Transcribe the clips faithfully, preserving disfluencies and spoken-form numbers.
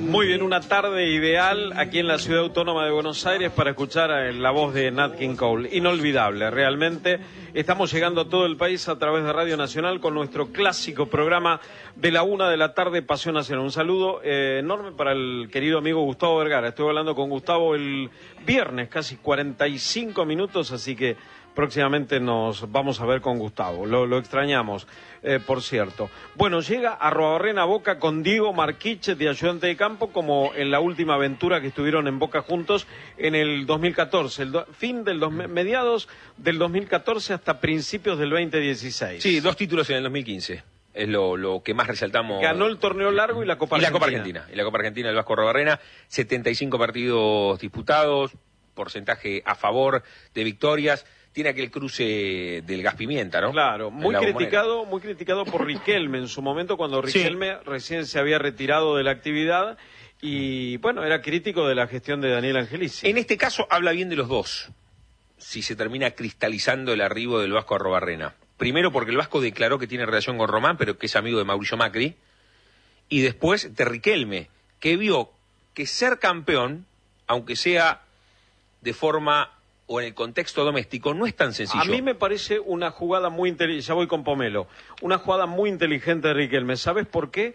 Muy bien, una tarde ideal aquí en la Ciudad Autónoma de Buenos Aires para escuchar la voz de Nat King Cole. Inolvidable, realmente. Estamos llegando a todo el país a través de Radio Nacional con nuestro clásico programa de la una de la tarde, Pasión Nacional. Un saludo eh, enorme para el querido amigo Gustavo Vergara. Estuve hablando con Gustavo el viernes, casi cuarenta y cinco minutos, así que próximamente nos vamos a ver con Gustavo. Lo, lo extrañamos, eh, por cierto. Bueno, llega Arrobarrena Boca con Diego Marquiche de ayudante de campo, como en la última aventura que estuvieron en Boca juntos en el dos mil catorce, el do, fin del dos, mediados del dos mil catorce hasta principios del veinte dieciséis. Sí, dos títulos en el dos mil quince. Es lo, lo que más resaltamos. Ganó el torneo largo y la Copa y Argentina. la Copa Argentina. Y la Copa Argentina del Vasco Arrobarrena, setenta y cinco partidos disputados, porcentaje a favor de victorias. Tiene aquel cruce del gas pimienta, ¿no? Claro, muy criticado, muy criticado por Riquelme en su momento, cuando Riquelme sí. recién se había retirado de la actividad y, bueno, era crítico de la gestión de Daniel Angelici. En este caso habla bien de los dos, si se termina cristalizando el arribo del Vasco Arrobarrena. Primero porque el Vasco declaró que tiene relación con Román, pero que es amigo de Mauricio Macri, y después de Riquelme, que vio que ser campeón, aunque sea de forma o en el contexto doméstico, no es tan sencillo. A mí me parece una jugada muy inteligente, ya voy con Pomelo, una jugada muy inteligente de Riquelme. ¿Sabes por qué?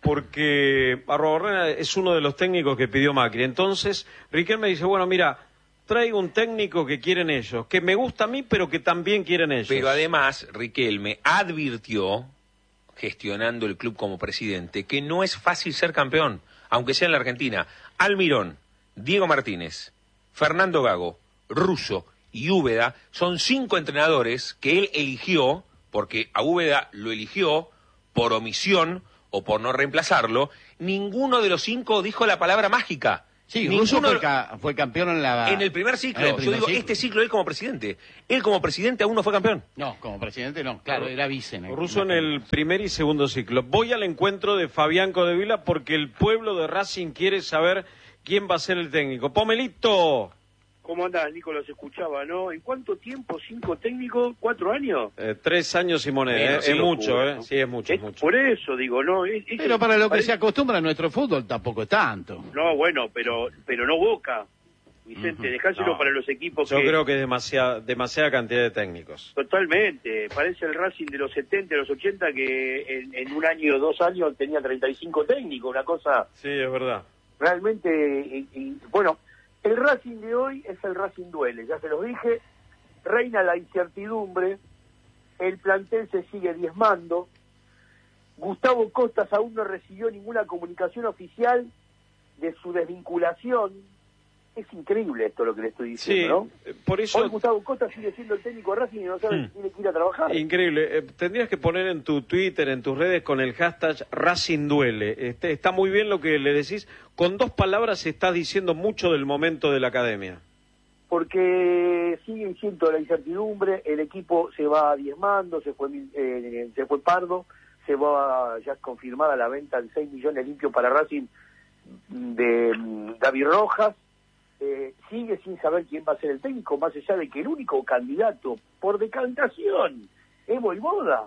Porque Arrobarrena es uno de los técnicos que pidió Macri. Entonces, Riquelme dice, bueno, mira, traigo un técnico que quieren ellos, que me gusta a mí, pero que también quieren ellos. Pero además, Riquelme advirtió, gestionando el club como presidente, que no es fácil ser campeón, aunque sea en la Argentina. Almirón, Diego Martínez, Fernando Gago, Russo y Úbeda son cinco entrenadores que él eligió, porque a Úbeda lo eligió por omisión o por no reemplazarlo. Ninguno de los cinco dijo la palabra mágica. Sí, Russo fue, ca fue campeón en la... En el primer ciclo. El primer Yo digo, ciclo. este ciclo él como presidente. Él como presidente aún no fue campeón. No, como presidente no, claro, era vice. En el, Russo en el primer y segundo ciclo. Voy al encuentro de Fabián Codevila porque el pueblo de Racing quiere saber quién va a ser el técnico. ¡Pomelito! ¿Cómo andás, Nico? Los escuchaba, ¿no? ¿En cuánto tiempo? ¿Cinco técnicos? ¿Cuatro años? Eh, tres años y moneda, eh, sí, es mucho, locura, ¿eh? ¿no? Sí, es mucho, Es es mucho. por eso, digo, ¿no? Es, es Pero para lo que parece... se acostumbra a nuestro fútbol tampoco es tanto. No, bueno, pero pero no Boca. Vicente, Uh-huh. dejáselo No, para los equipos Yo que... creo que es demasiada, demasiada cantidad de técnicos. Totalmente. Parece el Racing de los setenta, de los ochenta, que en, en un año o dos años tenía treinta y cinco técnicos, una cosa Sí, es verdad. realmente... Y, y, bueno... El Racing de hoy es el Racing Duele, ya se los dije, reina la incertidumbre, el plantel se sigue diezmando, Gustavo Costas aún no recibió ninguna comunicación oficial de su desvinculación. Es increíble esto lo que le estoy diciendo, Sí, ¿no? por eso... Hoy Gustavo Costas sigue siendo el técnico de Racing y no sabe Hmm. si tiene que ir a trabajar. Increíble. Eh, tendrías que poner en tu Twitter, en tus redes, con el hashtag Racing Duele. Este, está muy bien lo que le decís. Con dos palabras estás diciendo mucho del momento de la academia. Porque sigue siendo la incertidumbre, el equipo se va diezmando, se fue eh, se fue Pardo, se va ya confirmada la venta de seis millones limpios para Racing de um, David Rojas, eh, sigue sin saber quién va a ser el técnico, más allá de que el único candidato por decantación es Vojvoda.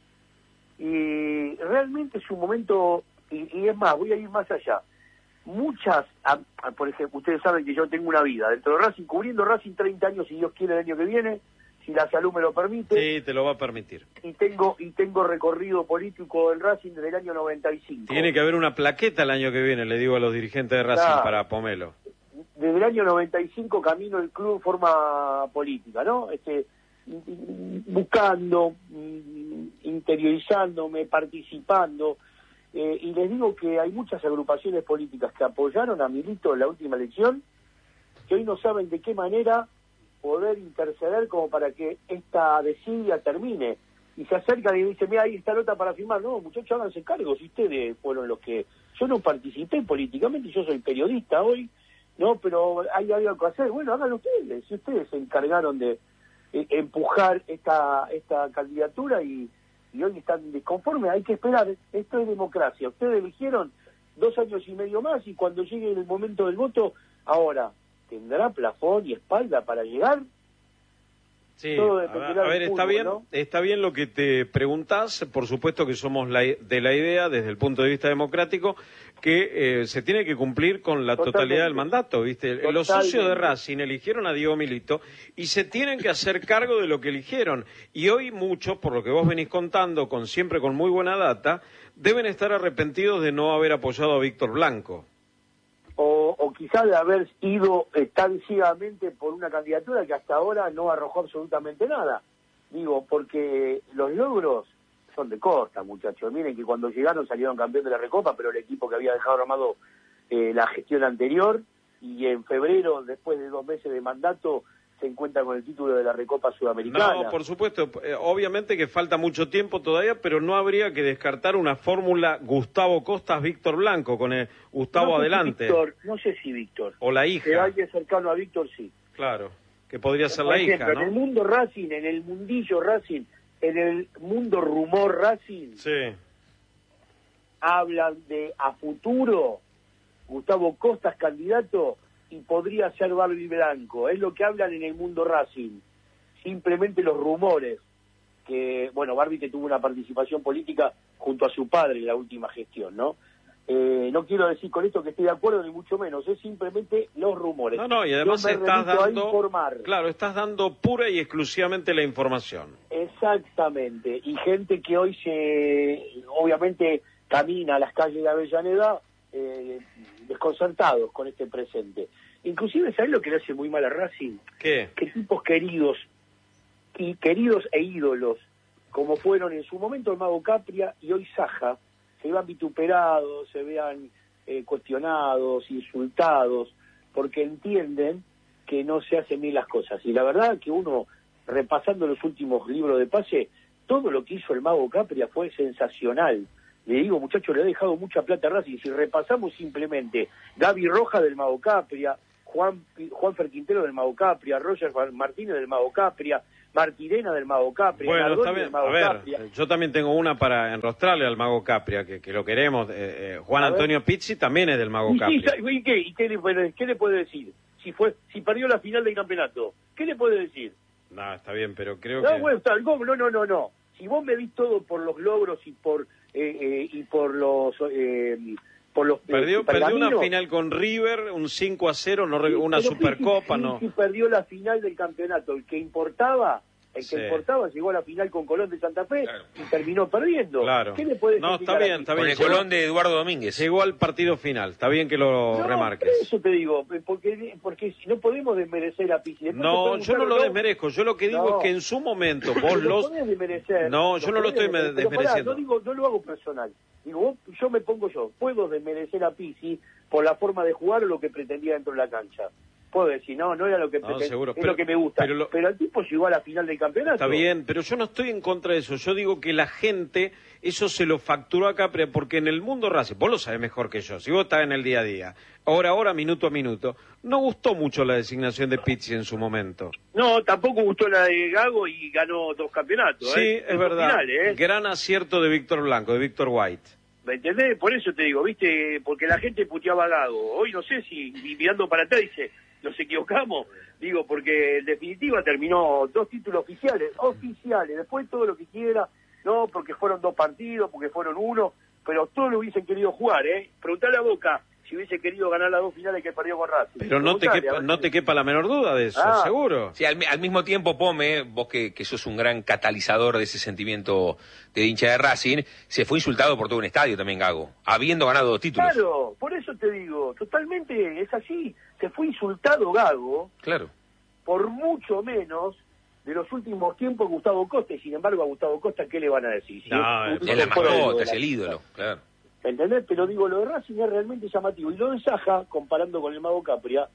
Y realmente es un momento, y, y es más, voy a ir más allá. Muchas, a, a, por ejemplo, ustedes saben que yo tengo una vida dentro de Racing, cubriendo Racing treinta años, si Dios quiere, el año que viene, si la salud me lo permite. Sí, te lo va a permitir. Y tengo y tengo recorrido político en Racing desde el año noventa y cinco. Tiene que haber una plaqueta el año que viene, le digo a los dirigentes de Racing, Claro. para Pomelo. Desde el año noventa y cinco camino el club en forma política, ¿no? Este, buscando, interiorizándome, participando. Eh, y les digo que hay muchas agrupaciones políticas que apoyaron a Milito en la última elección, que hoy no saben de qué manera poder interceder como para que esta desidia termine. Y se acercan y dicen, mira, ahí está nota para firmar. No, muchachos, háganse cargo, si ustedes fueron los que... Yo no participé políticamente, yo soy periodista hoy, ¿no? Pero hay algo que hacer. Bueno, háganlo ustedes, si ustedes se encargaron de eh, empujar esta esta candidatura y... y hoy están desconformes, hay que esperar, esto es democracia, ustedes eligieron dos años y medio más y cuando llegue el momento del voto, ahora, ¿tendrá plafón y espalda para llegar? Sí, Todo a, dependerá a ver, del está fútbol, bien, ¿no? está bien lo que te preguntás, por supuesto que somos la, de la idea, desde el punto de vista democrático, que eh, se tiene que cumplir con la Totalmente. totalidad del mandato, ¿viste? Totalmente. Los socios de Racing eligieron a Diego Milito y se tienen que hacer cargo de lo que eligieron. Y hoy muchos, por lo que vos venís contando, con siempre con muy buena data, deben estar arrepentidos de no haber apoyado a Víctor Blanco. O, o quizás de haber ido eh, tan ciegamente por una candidatura que hasta ahora no arrojó absolutamente nada. Digo, porque los logros son de costa, muchachos. Miren que cuando llegaron salieron campeón de la Recopa, pero el equipo que había dejado armado eh, la gestión anterior, y en febrero, después de dos meses de mandato, se encuentra con el título de la Recopa Sudamericana. No, por supuesto, eh, obviamente que falta mucho tiempo todavía, pero no habría que descartar una fórmula Gustavo Costas-Víctor Blanco, con el Gustavo no sé adelante. Si Víctor, no sé si Víctor. O la Pero hija. alguien cercano a Víctor, sí. Claro, que podría ser Por la ejemplo, hija, ¿no? En el mundo Racing, en el mundillo Racing, en el mundo rumor Racing, Sí. hablan de a futuro Gustavo Costas candidato y podría ser Barbie Blanco. Es lo que hablan en el mundo Racing. Simplemente los rumores. Que, bueno, Barbie que tuvo una participación política junto a su padre en la última gestión, ¿no? Eh, no quiero decir con esto que estoy de acuerdo, ni mucho menos. Es simplemente los rumores. No, no, y además Yo me estás remito a dando... informar. Claro, estás dando pura y exclusivamente la información. Exactamente, y gente que hoy se, obviamente, camina a las calles de Avellaneda eh, desconcertados con este presente. Inclusive, ¿sabés lo que le hace muy mal a Racing? ¿Qué? Que tipos queridos, y queridos e ídolos, como fueron en su momento el Mago Capria y hoy Saja, se vean vituperados, se vean eh, cuestionados, insultados, porque entienden que no se hacen bien las cosas. Y la verdad que uno, repasando los últimos libros de pase, todo lo que hizo el Mago Capria fue sensacional. Le digo, muchachos, le ha dejado mucha plata a Racing. Si repasamos simplemente Gaby Roja del Mago Capria, Juan Juanfer Quintero del Mago Capria, Roger Martínez del Mago Capria, Martirena del Mago Capria, Bueno, Nardoni está bien. del Mago A ver, Capria. yo también tengo una para enrostrarle al Mago Capria, que, que lo queremos. Eh, eh, Juan A ver. Antonio Pizzi también es del Mago Y, Capria. sí, ¿y qué? ¿Y qué le, puede, qué le puede decir? Si fue, si perdió la final del campeonato, ¿qué le puede decir? No, está bien, pero creo No, que... bueno, está, no, no, no, no, no. Si vos me vis todo por los logros y por eh, eh, y por los eh, por los Perdió, eh, perdió una pergaminos, final con River, un cinco a cero, no, re- sí, una pero Supercopa, sí, no. sí, sí, perdió la final del campeonato. El que importaba, el que Sí. importaba llegó a la final con Colón de Santa Fe Claro. y terminó perdiendo. Claro. ¿Qué le puede No, explicar está bien, así? está Con bien. el Colón de Eduardo Domínguez. Llegó al partido final, está bien que lo No, remarques. por eso te digo, porque porque si no podemos desmerecer a Pizzi. Después te No, pueden yo no buscar lo los- desmerezco, yo lo que digo No. es que en su momento vos Pero lo los... podés desmerecer. No, yo no lo podés estoy me- desmerecer. Pero pará, desmereciendo. no, digo, no lo hago personal. Digo, vos- yo me pongo yo. Puedo desmerecer a Pizzi por la forma de jugar o lo que pretendía dentro de la cancha. Puedo decir, no, no era lo que No, pretendía, seguro, es pero- lo que me gusta. pero Pero, lo- el tipo llegó a la final del campeonato. Está bien, pero yo no estoy en contra de eso. Yo digo que la gente, eso se lo facturó a Capria, porque en el mundo Racing, vos lo sabés mejor que yo, si vos estás en el día a día, hora a hora, minuto a minuto, no gustó mucho la designación de Pizzi en su momento. No, tampoco gustó la de Gago y ganó dos campeonatos. Sí, ¿eh? es En verdad. finales, ¿eh? Gran acierto de Víctor Blanco, de Víctor White. ¿Me entendés? Por eso te digo, ¿viste? Porque la gente puteaba a Gago. Hoy no sé si, y mirando para atrás, dice, nos equivocamos. Digo, porque en definitiva terminó dos títulos oficiales, oficiales. Después todo lo que quiera, no, porque fueron dos partidos, porque fueron uno, pero todos lo hubiesen querido jugar, ¿eh? Preguntale a Boca si hubiese querido ganar las dos finales que perdió con Racing. Pero no te, Preguntale, a quepa, ver no si- te quepa la menor duda de eso, Ah. seguro. Sí, al, mi- al mismo tiempo, Pome, vos que, que sos un gran catalizador de ese sentimiento de hincha de Racing, se fue insultado por todo un estadio también, Gago, habiendo ganado dos títulos. Claro, por eso te digo, totalmente es así. Se fue insultado Gago Claro. por mucho menos de los últimos tiempos Gustavo Costa, y sin embargo a Gustavo Costa, ¿qué le van a decir? Si No, es, Es la fuera de mascota, la- es el ídolo, claro. ¿Entendés? Pero digo, lo de Racing es realmente llamativo. Y lo de Saja, comparando con el Mago Capria,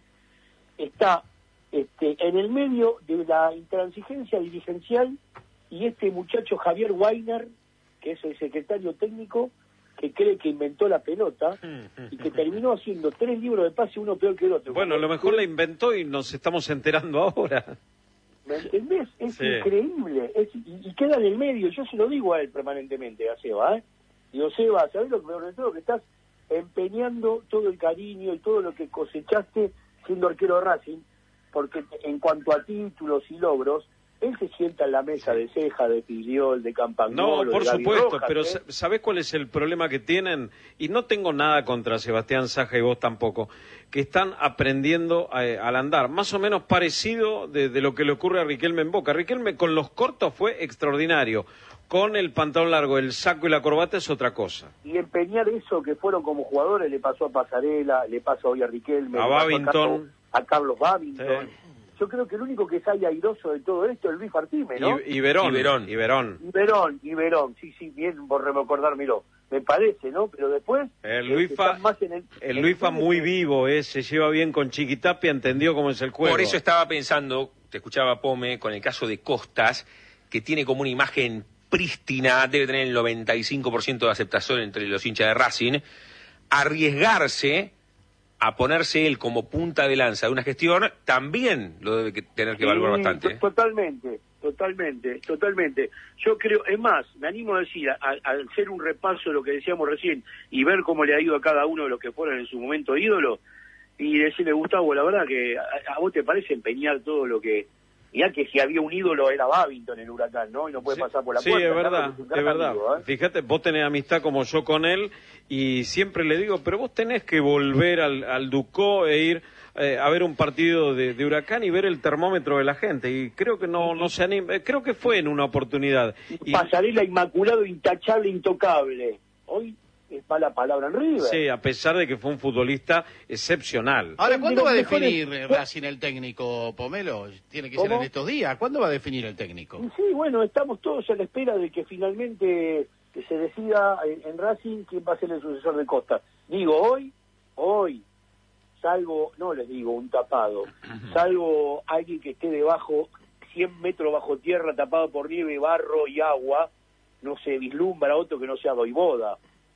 está este, en el medio de la intransigencia dirigencial y este muchacho Javier Weiner, que es el secretario técnico, que cree que inventó la pelota y que terminó haciendo tres libros de pase, uno peor que el otro. Bueno, a lo mejor la inventó y nos estamos enterando ahora. ¿Me entendés? Es Sí. increíble. Es- y, y queda en el medio. Yo se lo digo a él permanentemente, a Seba, ¿eh? Digo, Seba, ¿sabés lo que peor de todo? Que estás empeñando todo el cariño y todo lo que cosechaste siendo arquero de Racing, porque en cuanto a títulos y logros, él se sienta en la mesa de Ceja, de Filiol, de Campagnolo, No, por de Gaby supuesto, Rojas, pero ¿eh? ¿sabés cuál es el problema que tienen? Y no tengo nada contra Sebastián Saja y vos tampoco, que están aprendiendo a, al andar, más o menos parecido de, de lo que le ocurre a Riquelme en Boca. Riquelme con los cortos fue extraordinario, con el pantalón largo, el saco y la corbata es otra cosa. Y empeñar eso que fueron como jugadores, le pasó a Pasarela, le pasó hoy a Riquelme, A le pasó Babington. a Carlos, a Carlos Babington. Sí. Yo creo que el único que sale airoso de todo esto es Luis Artime, ¿no? Y, y Verón, Y Verón. y Verón. Y Verón, y Verón, sí, sí, bien por recordármelo, me parece, ¿no? Pero después... El eh, Luisfa, están más en el, el en Luisfa el- muy vivo, eh, se lleva bien con Chiquitapia, entendió cómo es el juego. Por eso estaba pensando, te escuchaba Pome, con el caso de Costas, que tiene como una imagen prístina, debe tener el noventa y cinco por ciento de aceptación entre los hinchas de Racing, arriesgarse a ponerse él como punta de lanza de una gestión, también lo debe que- tener que evaluar Sí, bastante. to- ¿eh? Totalmente, totalmente, totalmente. Yo creo, es más, me animo a decir, a- al hacer un repaso de lo que decíamos recién y ver cómo le ha ido a cada uno de los que fueron en su momento ídolos, y decirle, Gustavo, la verdad que a, a vos te parece empeñar todo lo que... Ya que si había un ídolo era Babington en el Huracán, ¿no? Y no puede Sí, pasar por la sí, puerta. es claro, verdad, que un es gran verdad. amigo, ¿eh? Fíjate, vos tenés amistad como yo con él y siempre le digo, pero vos tenés que volver al, al Ducó e ir eh, a ver un partido de, de Huracán y ver el termómetro de la gente. Y creo que no, no se anima, eh, creo que fue en una oportunidad. Y, Pasarela inmaculado, intachable, intocable. Hoy es mala palabra en River. sí, a pesar de que fue un futbolista excepcional. Ahora, De ¿cuándo los va a mejores- definir eh, Racing el técnico, Pomelo? Tiene que ser ¿Cómo? en estos días. ¿Cuándo va a definir el técnico? Y sí, bueno, estamos todos a la espera de que finalmente que se decida en, en Racing quién va a ser el sucesor de Costa. Digo, hoy, hoy, salvo, no les digo un tapado, salvo alguien que esté debajo, cien metros bajo tierra, tapado por nieve, barro y agua, no se vislumbra otro que no sea Voivoda.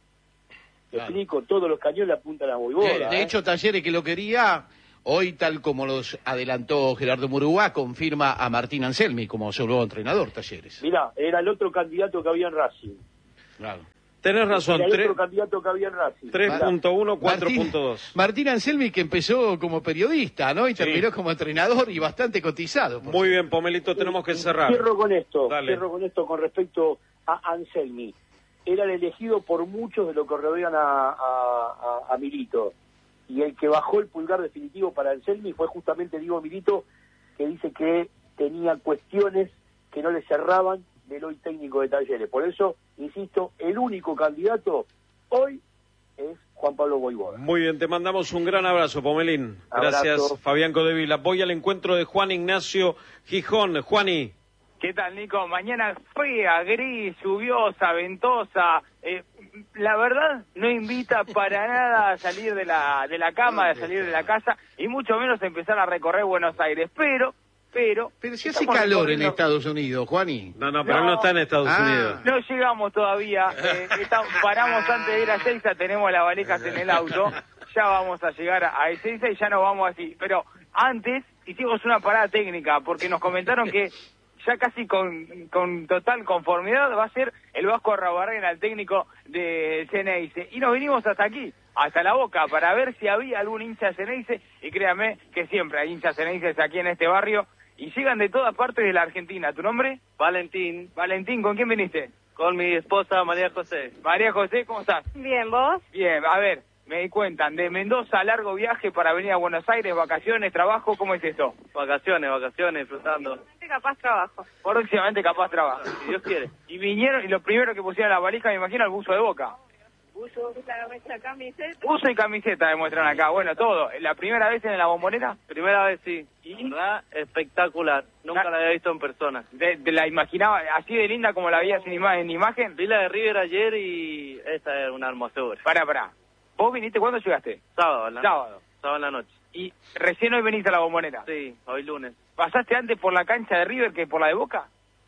Te Claro. explico, todos los cañones apuntan a Voivoda. De, de ¿eh? hecho, Talleres, que lo quería, hoy, tal como los adelantó Gerardo Murúa, confirma a Martín Anselmi como su nuevo entrenador, Talleres. Mirá, era el otro candidato que había en Racing. Claro. Tenés razón, Era el tre- otro candidato que había en Racing. tres punto uno, cuatro punto dos. Martín, Martín Anselmi, que empezó como periodista, ¿no? Y terminó como entrenador y bastante cotizado. por Muy cierto. bien, Pomelito, tenemos que cerrar. Cierro con esto, Dale. cierro con esto con respecto a Anselmi. Era el elegido por muchos de los que rodean a, a, a- a Milito. Y el que bajó el pulgar definitivo para Anselmi fue justamente Diego Milito, que dice que tenía cuestiones que no le cerraban del hoy técnico de Talleres. Por eso, insisto, el único candidato hoy es Juan Pablo Voivoda. Muy bien, te mandamos un gran abrazo, Pomelín. Gracias, Abrazo. Fabián Codevila. Voy al encuentro de Juan Ignacio Gijón. Juani. ¿Qué tal, Nico? Mañana fría, gris, lluviosa, ventosa. Eh, la verdad, no invita para nada a salir de la, de la cama, a salir de la casa, y mucho menos a empezar a recorrer Buenos Aires. Pero, pero... Pero si hace estamos calor en recorriendo- Estados Unidos, Juani. No, no, pero No. él no está en Estados Ah. Unidos. No llegamos todavía, eh, estamos- paramos antes de ir a Ezeiza, tenemos las valijas en el auto, ya vamos a llegar a Ezeiza y ya nos vamos así. Pero antes hicimos una parada técnica, porque nos comentaron que ya casi con, con total conformidad va a ser el Vasco Arrabarrena, el técnico de Ceneice. Y nos vinimos hasta aquí, hasta la Boca, para ver si había algún hincha de Ceneice, y créame que siempre hay hinchas Ceneices aquí en este barrio, y llegan de todas partes de la Argentina. ¿Tu nombre? Valentín, Valentín, ¿con quién viniste? con mi esposa María José. María José, ¿cómo estás? Bien, ¿vos? Bien, a ver, me cuentan, de Mendoza, largo viaje para venir a Buenos Aires, vacaciones, trabajo, ¿cómo es esto? Vacaciones, vacaciones, disfrutando. Capaz trabajo. Próximamente capaz trabajo. Si Dios quiere. Y vinieron, y lo primero que pusieron en la valija, me imagino, el buzo de Boca. Buzo, la camiseta. Buzo y camiseta demuestran acá, bueno, todo. ¿La primera vez en la Bombonera? Primera vez sí. ¿Y? ¿Verdad? Espectacular. Nunca Ah. la había visto en persona. De, de la imaginaba así de linda como la veías en, ima- en imagen. Vi la de River ayer y esta es una hermosura. Pará, pará. ¿Vos viniste, cuándo llegaste? Sábado, ¿la? Sábado. Sábado en la noche. Y recién hoy veniste a la Bombonera. Sí, hoy lunes. ¿Pasaste antes por la cancha de River que por la de Boca?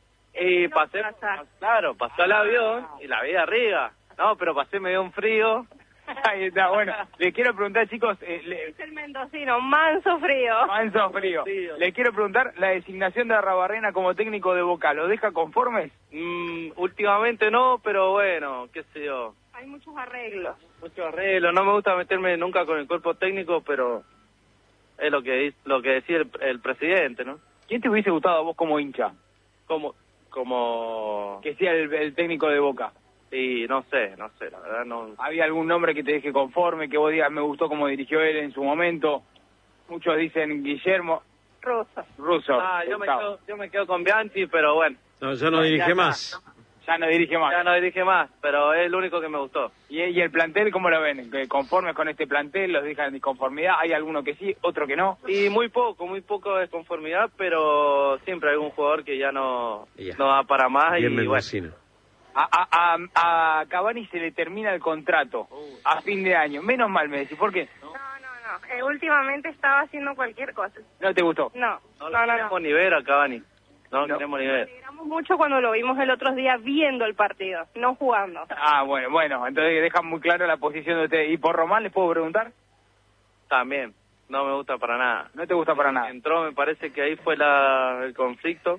Y No pasé, pasa. claro, pasó el avión y la vi arriba. No, pero pasé, me dio un frío. Ahí está, bueno. Les quiero preguntar, chicos, eh, le- Es el mendocino, manso frío. manso frío. Sí. Les quiero preguntar, la designación de Arrabarrena como técnico de Boca, ¿lo deja conformes? Mm, últimamente no, pero bueno, qué sé yo. Hay muchos arreglos. Mucho arreglo, no me gusta meterme nunca con el cuerpo técnico, pero es lo que dice- lo que decía el, el presidente, ¿no? ¿Quién te hubiese gustado a vos como hincha? Como, como... Que sea el, el técnico de Boca. Y no sé, no sé, la verdad no... ¿Había algún nombre que te deje conforme, que vos digas, me gustó cómo dirigió él en su momento? Muchos dicen Guillermo. Ruso. Russo. Ah, yo me, Gustavo. quedo, yo me quedo con Bianchi, pero bueno. No, ya no dirige ya más. Ya no dirige más. Ya no dirige más, pero es el único que me gustó. ¿Y, y el plantel cómo lo ven? ¿Que ¿Conformes con este plantel? ¿Los dejan de conformidad? ¿Hay alguno que sí, otro que no? Y muy poco, muy poco de conformidad, pero siempre hay algún jugador que ya no, Ya. no da para más. Bien y bueno, mendocino. A, a, a, a Cavani se le termina el contrato a fin de año. Menos mal, me decís. ¿Por qué? No, no, no. Eh, últimamente estaba haciendo cualquier cosa. ¿No te gustó? No, no no, lo no. no. queremos ni ver a Cavani. No lo No. queremos ni Nos ver. alegramos mucho cuando lo vimos el otro día viendo el partido, no jugando. Ah, bueno, bueno. Entonces dejan muy claro la posición de ustedes. ¿Y por Román les puedo preguntar? También, no me gusta para nada. No te gusta para nada. Entró, me parece que ahí fue la, el conflicto,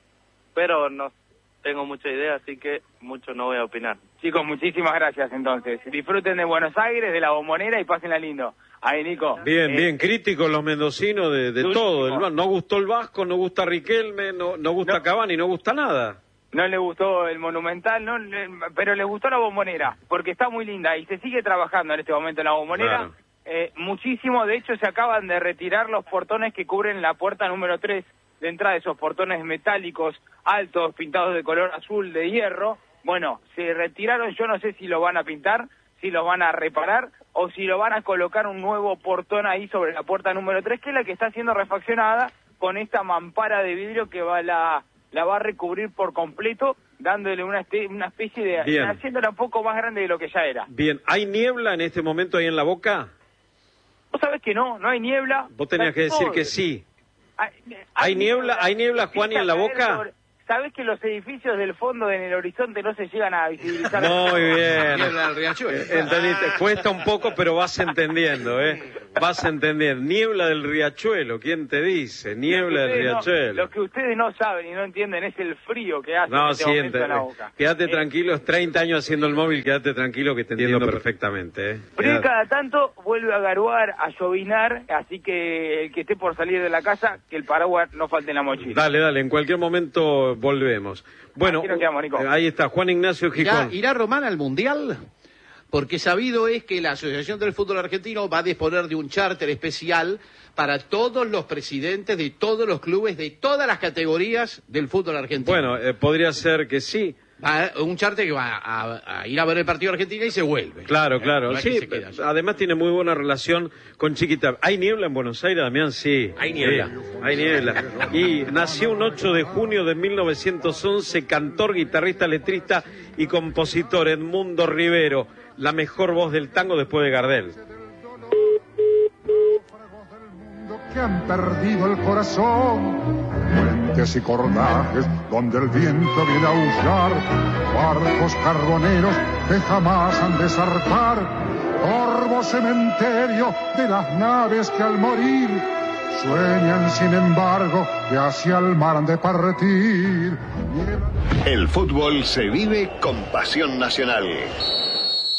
pero no tengo mucha idea, así que mucho no voy a opinar. Chicos, muchísimas gracias entonces. Disfruten de Buenos Aires, de la Bombonera y pásenla lindo. Ahí, Nico. Bien, Eh, bien, críticos los mendocinos de, de Durísimo. todo. del- No gustó el Vasco, no gusta Riquelme, no, no gusta No. Cavani, no gusta nada. No le gustó el Monumental, no, le- pero le gustó la Bombonera, porque está muy linda y se sigue trabajando en este momento en la Bombonera. Claro. Eh, muchísimo, de hecho se acaban de retirar los portones que cubren la puerta número tres de entrada, esos portones metálicos altos, pintados de color azul de hierro. Bueno, se retiraron, yo no sé si lo van a pintar, si lo van a reparar o si lo van a colocar un nuevo portón ahí sobre la puerta número tres, que es la que está siendo refaccionada con esta mampara de vidrio que va la, la va a recubrir por completo, dándole una, este- una especie de... Bien. haciéndola un poco más grande de lo que ya era. Bien, ¿hay niebla en este momento ahí en la Boca? Vos sabés que no, no hay niebla. Vos tenías Está que decir todo- que sí. Hay, ¿Hay niebla- hay niebla, Juan, y en la Empieza a caer Boca? sobre- ¿Sabés que los edificios del fondo en el horizonte no se llegan a visibilizar? Muy bien. Niebla del Riachuelo. Entendiste, cuesta un poco, pero vas entendiendo, ¿eh? Vas a entender. Niebla del Riachuelo, ¿quién te dice? Niebla del Ustedes no- Riachuelo. lo que ustedes no saben y no entienden es el frío que hace en No, este sí, momento en ente- la Boca. quédate Eh, tranquilo, es treinta años haciendo el móvil, quédate tranquilo que te entiendo perfectamente, ¿eh? Frío y Quédate- cada tanto vuelve a garuar, a llovinar, así que el que esté por salir de la casa, que el paraguas no falte en la mochila. Dale, dale, en cualquier momento volvemos. Bueno, Aquí nos quedamos, Nico. eh, ahí está, Juan Ignacio ¿Irá, Gijón. ¿Irá Román al Mundial? Porque sabido es que la Asociación del Fútbol Argentino va a disponer de un charter especial para todos los presidentes de todos los clubes de todas las categorías del fútbol argentino. Bueno, eh, podría ser que sí. Va- un charter que va a, a ir a ver el partido de Argentina y se vuelve. Claro, Eh, claro. no es que Sí, se queda allí. además tiene muy buena relación con Chiquita. ¿Hay niebla en Buenos Aires, Damián? Sí. Hay niebla. Sí, hay niebla. Y nació un ocho de junio de mil novecientos once, cantor, guitarrista, letrista y compositor Edmundo Rivero, la mejor voz del tango después de Gardel. Que han perdido el corazón, puentes y cordajes donde el viento viene a aullar, barcos carboneros que jamás han de zarpar, corvo cementerio de las naves que al morir sueñan sin embargo que hacia el mar han de partir. El fútbol se vive con pasión nacional.